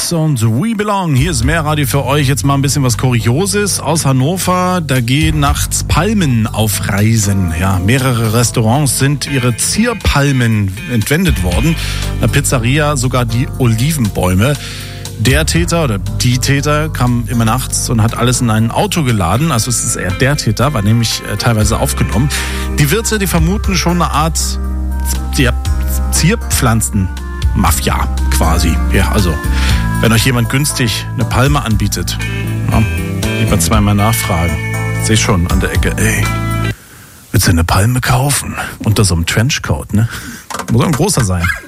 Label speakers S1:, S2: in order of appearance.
S1: Dogs und We Belong. Hier ist Mehrradio für euch. Jetzt mal ein bisschen was Kurioses aus Hannover. Da gehen nachts Palmen auf Reisen. Ja, mehrere Restaurants sind ihre Zierpalmen entwendet worden. In der Pizzeria sogar die Olivenbäume. Der Täter oder die Täter kam immer nachts und hat alles in ein Auto geladen. Also es ist eher der Täter, war nämlich teilweise aufgenommen. Die Wirte, die vermuten schon eine Art Zierpflanzen-Mafia quasi. Ja, also wenn euch jemand günstig eine Palme anbietet, ja, lieber zweimal nachfragen. Sehe schon an der Ecke, ey, willst du eine Palme kaufen? Unter so einem Trenchcoat, ne? Muss auch ein großer sein.